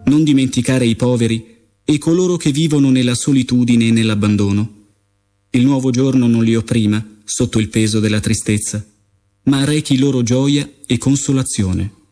non dimenticare i poveri e coloro che vivono nella solitudine e nell'abbandono. Il nuovo giorno non li opprima sotto il peso della tristezza, ma rechi loro gioia e consolazione.